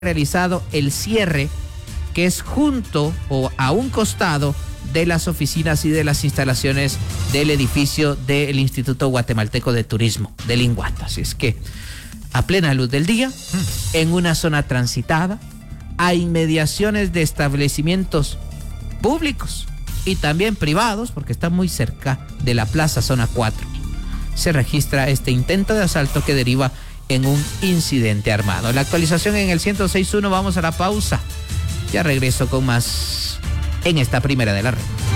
realizado el cierre, que es junto o a un costado de las oficinas y de las instalaciones del edificio del Instituto Guatemalteco de Turismo, del INGUAT. Así es que a plena luz del día, en una zona transitada, a inmediaciones de establecimientos públicos y también privados, porque está muy cerca de la Plaza Zona 4, se registra este intento de asalto que deriva en un incidente armado. La actualización en el 106.1, vamos a la pausa. Ya regreso con más en esta primera de la red.